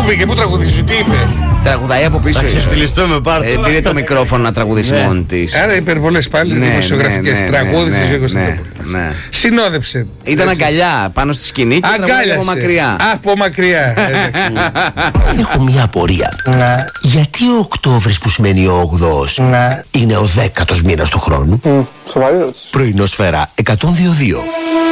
πήγε, πού τραγουδίζει, τι είπε? Τραγουδάει από πίσω. Θα ξεφτυλιστούμε πάρα πολύ. Πήρε το μικρόφωνο να τραγουδήσει μόνη της. Άρα υπερβολές πάλι, δημοσιογραφικές. Τραγούδισε ο Κωνσταντινόπουλος. Συνόδεψε. Ήταν αγκαλιά πάνω στη σκηνή και τραγούδισε από μακριά. Από μακριά. Έχω μια απορία. Γιατί ο Οκτώβρης που σημαίνει ο 8ος είναι ο 10ος μήνας του χρόνου? Σοβαρή ερώτηση. Πρωινόσφαιρα 102.2.